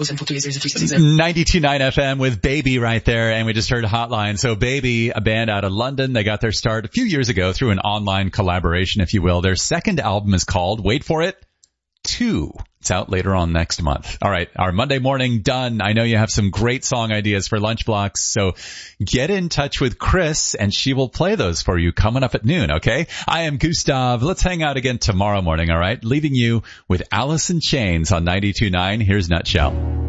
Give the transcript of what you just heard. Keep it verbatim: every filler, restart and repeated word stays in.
ninety-two point nine F M with Baby right there, and we just heard Hotline. So Baby, a band out of London, they got their start a few years ago through an online collaboration, if you will. Their second album is called, wait for it, Two. It's out later on next month. All right, our Monday morning done. I know you have some great song ideas for lunch blocks, so get in touch with Chris, and she will play those for you coming up at noon, okay? I am Gustav. Let's hang out again tomorrow morning, all right? Leaving you with Alice in Chains on ninety-two point nine. Here's Nutshell.